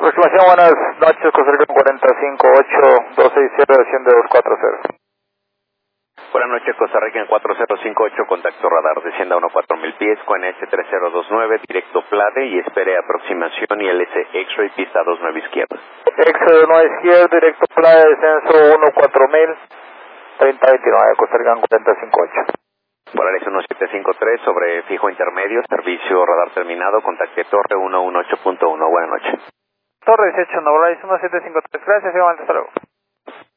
Aproximación, buenas noches, Costa Rica 458, 260, desciende 240. Buenas noches, Costa Rica en 4058, contacto radar, descienda a 14000 pies, con S3029, directo Plade y espere aproximación y LS X-Ray, pista 29 izquierda. X-Ray 29 izquierda, directo Plade, descenso 14000, 3029, Costa Rica 458. Polaris 1753, sobre fijo intermedio, servicio radar terminado, contacte Torre 118.1, buenas noches. Torre 18, Polaris 1753, gracias, igualmente, hasta luego.